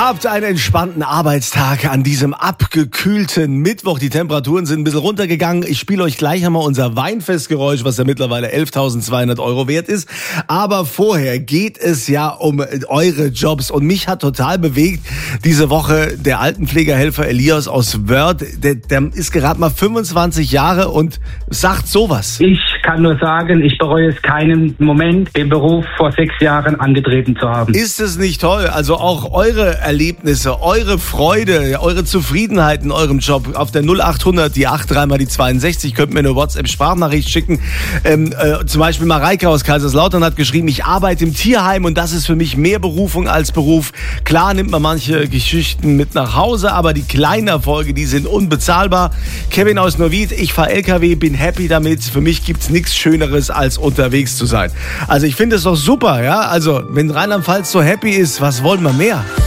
Habt einen entspannten Arbeitstag an diesem abgekühlten Mittwoch. Die Temperaturen sind ein bisschen runtergegangen. Ich spiele euch gleich einmal unser Weinfestgeräusch, was ja mittlerweile 11.200 € wert ist. Aber vorher geht es ja um eure Jobs. Und mich hat total bewegt diese Woche der Altenpflegehelfer Elias aus Wörth. Der ist gerade mal 25 Jahre und sagt sowas. Ich kann nur sagen, ich bereue es keinen Moment, den Beruf vor 6 Jahren angetreten zu haben. Ist es nicht toll? Also auch eure Erlebnisse, eure Freude, eure Zufriedenheit in eurem Job auf der 0800, die 83 mal die 62, könnt mir eine WhatsApp-Sprachnachricht schicken. Zum Beispiel Mareike aus Kaiserslautern hat geschrieben, ich arbeite im Tierheim und das ist für mich mehr Berufung als Beruf. Klar nimmt man manche Geschichten mit nach Hause, aber die kleinen Erfolge, die sind unbezahlbar. Kevin aus Neuwied, ich fahre LKW, bin happy damit. Für mich gibt's nichts Schöneres, als unterwegs zu sein. Also ich finde es doch super, ja. Also wenn Rheinland-Pfalz so happy ist, was wollen wir mehr?